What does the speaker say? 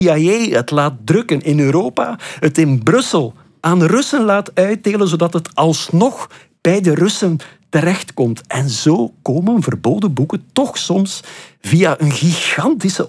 CIA het laat drukken in Europa, het in Brussel aan Russen laat uitdelen, zodat het alsnog bij de Russen terechtkomt. En zo komen verboden boeken toch soms via een gigantische